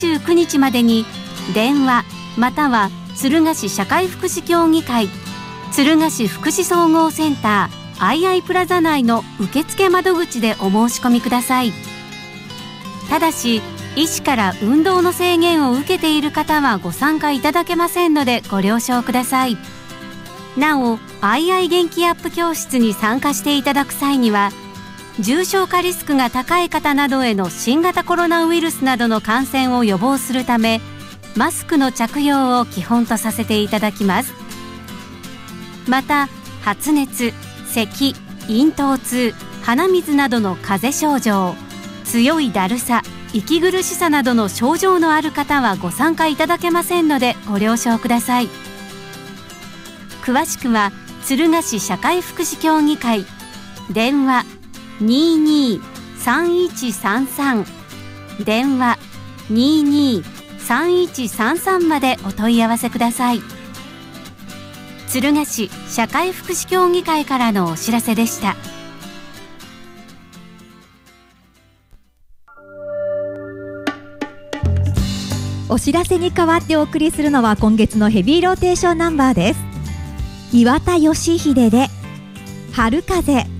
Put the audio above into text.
29日までに電話または敦賀市社会福祉協議会敦賀市福祉総合センターアイアイプラザ内の受付窓口でお申し込みください。ただし医師から運動の制限を受けている方はご参加いただけませんのでご了承ください。なおアイアイ元気アップ教室に参加していただく際には重症化リスクが高い方などへの新型コロナウイルスなどの感染を予防するためマスクの着用を基本とさせていただきます。また発熱、咳、咽頭痛、鼻水などの風邪症状、強いだるさ、息苦しさなどの症状のある方はご参加いただけませんのでご了承ください。詳しくは敦賀市社会福祉協議会電話22-3133電話22-3133までお問い合わせください。敦賀市社会福祉協議会からのお知らせでした。 お知らせに代わってお送りするのは今月のヘビーローテーションナンバーです。岩田義秀で春風。